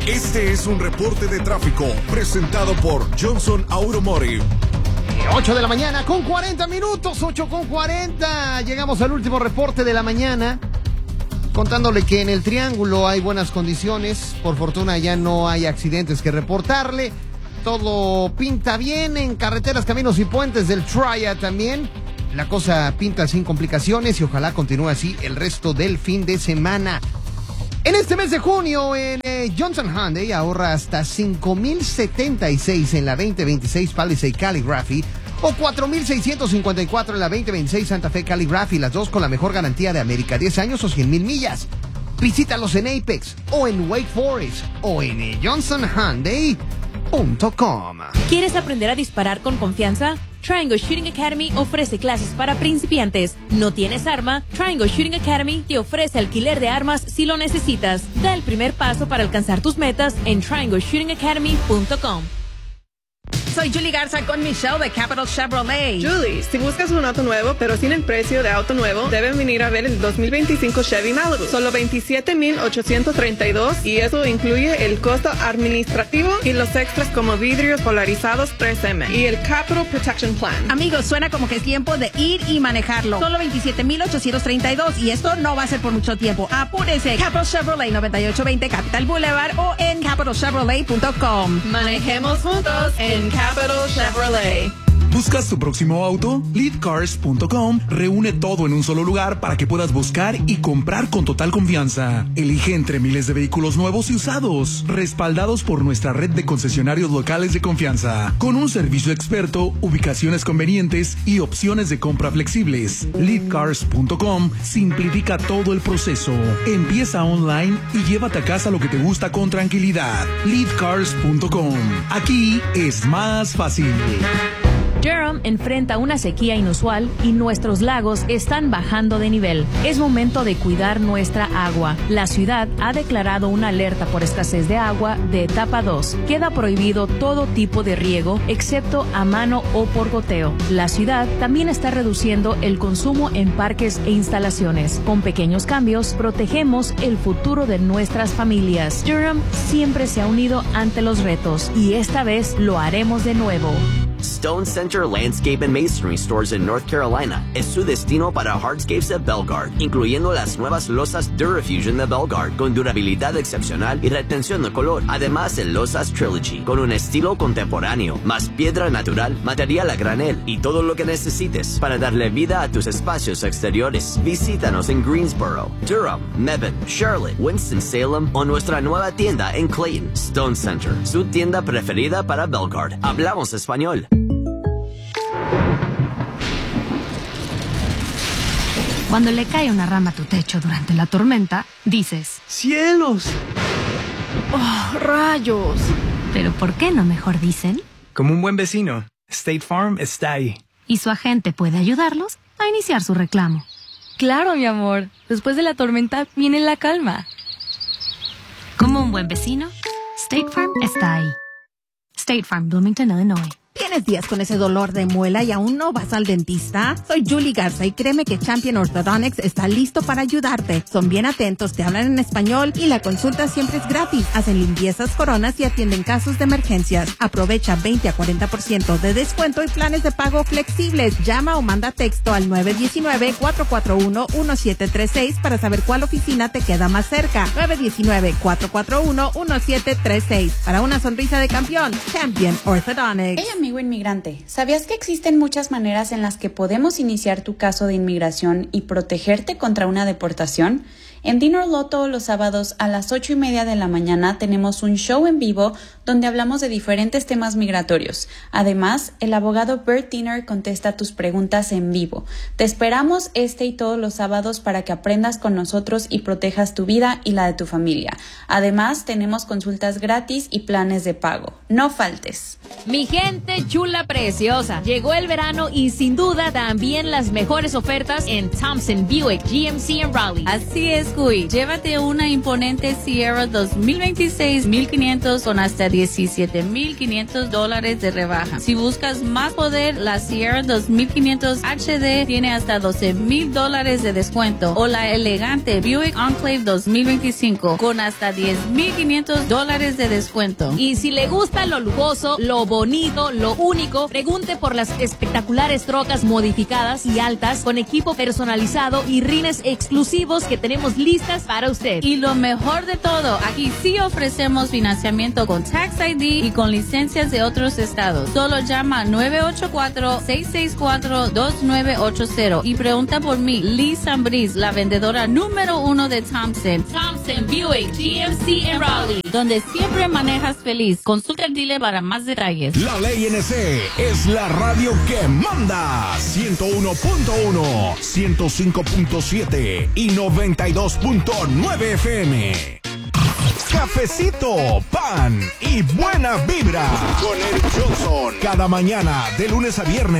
Este es un reporte de tráfico presentado por Johnson Automotive. 8 de la mañana con 40 minutos, 8:40. Llegamos al último reporte de la mañana, contándole que en el Triángulo hay buenas condiciones. Por fortuna ya no hay accidentes que reportarle. Todo pinta bien en carreteras, caminos y puentes del Triad también. La cosa pinta sin complicaciones y ojalá continúe así el resto del fin de semana. En este mes de junio, en Johnson Hyundai, ahorra hasta $5,076 en la 2026 Palisade Calligraphy o $4,654 en la 2026 Santa Fe Calligraphy, las dos con la mejor garantía de América, 10 años o 100,000 millas. Visítalos en Apex o en Wake Forest o en johnsonhyundai.com. ¿Quieres aprender a disparar con confianza? Triangle Shooting Academy ofrece clases para principiantes. ¿No tienes arma? Triangle Shooting Academy te ofrece alquiler de armas si lo necesitas. Da el primer paso para alcanzar tus metas en triangleshootingacademy.com. Soy Julie Garza con Michelle de Capital Chevrolet. Julie, si buscas un auto nuevo pero sin el precio de auto nuevo, deben venir a ver el 2025 Chevy Malibu. Solo $27,832 y eso incluye el costo administrativo y los extras como vidrios polarizados 3M y el Capital Protection Plan. Amigos, suena como que es tiempo de ir y manejarlo. Solo $27,832 y esto no va a ser por mucho tiempo. Apúrese. Capital Chevrolet, 9820 Capital Boulevard o en capitalchevrolet.com. Manejemos juntos en Capital Chevrolet. ¿Buscas tu próximo auto? Leadcars.com reúne todo en un solo lugar para que puedas buscar y comprar con total confianza. Elige entre miles de vehículos nuevos y usados, respaldados por nuestra red de concesionarios locales de confianza, con un servicio experto, ubicaciones convenientes y opciones de compra flexibles. Leadcars.com simplifica todo el proceso. Empieza online y llévate a casa lo que te gusta con tranquilidad. Leadcars.com. Aquí es más fácil. Durham enfrenta una sequía inusual y nuestros lagos están bajando de nivel. Es momento de cuidar nuestra agua. La ciudad ha declarado una alerta por escasez de agua de etapa 2. Queda prohibido todo tipo de riego, excepto a mano o por goteo. La ciudad también está reduciendo el consumo en parques e instalaciones. Con pequeños cambios, protegemos el futuro de nuestras familias. Durham siempre se ha unido ante los retos y esta vez lo haremos de nuevo. Stone Center Landscape and Masonry Stores en North Carolina es su destino para hardscapes de Belgard, incluyendo las nuevas losas Durafusion de Belgard con durabilidad excepcional y retención de color. Además, el Losas Trilogy con un estilo contemporáneo, más piedra natural, material a granel y todo lo que necesites para darle vida a tus espacios exteriores. Visítanos en Greensboro, Durham, Mebane, Charlotte, Winston-Salem o nuestra nueva tienda en Clayton. Stone Center, su tienda preferida para Belgard. Hablamos español. Cuando le cae una rama a tu techo durante la tormenta, dices: ¡cielos! ¡Oh, rayos! Pero ¿por qué no mejor dicen? Como un buen vecino, State Farm está ahí. Y su agente puede ayudarlos a iniciar su reclamo. Claro, mi amor. Después de la tormenta viene la calma. Como un buen vecino, State Farm está ahí. State Farm, Bloomington, Illinois. ¿Tienes días con ese dolor de muela y aún no vas al dentista? Soy Julie Garza y créeme que Champion Orthodontics está listo para ayudarte. Son bien atentos, te hablan en español y la consulta siempre es gratis. Hacen limpiezas, coronas y atienden casos de emergencias. Aprovecha 20 a 40% de descuento y planes de pago flexibles. Llama o manda texto al 919-441-1736 para saber cuál oficina te queda más cerca. 919-441-1736. Para una sonrisa de campeón, Champion Orthodontics. Hey, amigo inmigrante, ¿sabías que existen muchas maneras en las que podemos iniciar tu caso de inmigración y protegerte contra una deportación? En Dinner Law todos los sábados a las 8:30 de la mañana tenemos un show en vivo donde hablamos de diferentes temas migratorios. Además, el abogado Bert Dinner contesta tus preguntas en vivo. Te esperamos este y todos los sábados para que aprendas con nosotros y protejas tu vida y la de tu familia. Además, tenemos consultas gratis y planes de pago. No faltes. Mi gente chula preciosa, llegó el verano y sin duda también las mejores ofertas en Thompson Buick GMC en Raleigh. Así es, Cuy. Llévate una imponente Sierra 2026 1500 con hasta $17,500 de rebaja. Si buscas más poder, la Sierra 2500 HD tiene hasta $12,000 de descuento, o la elegante Buick Enclave 2025 con hasta $10,500 de descuento. Y si le gusta lo lujoso, lo bonito, lo único, pregunte por las espectaculares trocas modificadas y altas con equipo personalizado y rines exclusivos que tenemos listas para usted. Y lo mejor de todo, aquí sí ofrecemos financiamiento con Tax ID y con licencias de otros estados. Solo llama 984-664-2980 y pregunta por mí, Liz Zambriz, la vendedora número 1 de Thompson Buick GMC en Raleigh, donde siempre manejas feliz. Consulta el dealer para más detalles. La Ley NC es la radio que manda. 101.1, 105.7 y 92.9 FM. Cafecito, pan y buena vibra con Eric Johnson. Cada mañana de lunes a viernes.